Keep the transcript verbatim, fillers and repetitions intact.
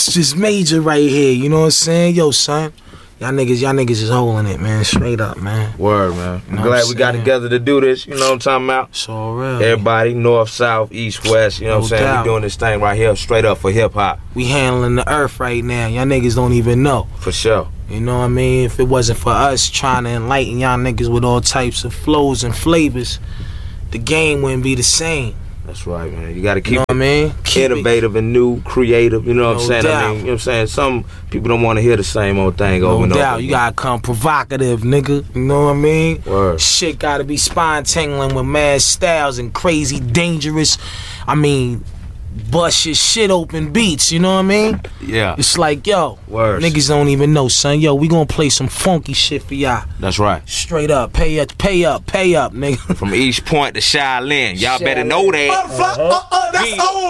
It's just major right here, you know what I'm saying? Yo, son. Y'all niggas, y'all niggas is holding it, man. Straight up, man. Word, man. You know I'm glad we got together to do this. You know what I'm talking about? It's all real. Everybody, north, south, east, west. You know No what I'm saying? doubt. We doing this thing right here, straight up for hip hop. We handling the earth right now. Y'all niggas don't even know. For sure. You know what I mean? If it wasn't for us trying to enlighten y'all niggas with all types of flows and flavors, the game wouldn't be the same. That's right, man. You got to keep You know what I mean? Keep innovative it. and new, creative. You know what No I'm saying? doubt. I mean, you know what I'm saying? Some people don't want to hear the same old thing over No and doubt. over. You gotta come provocative, nigga. You know what I mean? Word. Shit gotta be spine-tingling with mad styles and crazy, dangerous, I mean, bust your shit open beats, you know what I mean? Yeah. It's like, yo, Words. niggas don't even know, son. Yo, we gonna play some funky shit for y'all. That's right. Straight up. Pay up, pay up, pay up, nigga. From East Point to Shaolin. Y'all better Shaolin. know that. Uh-huh. Uh, uh, that's Yeah. old.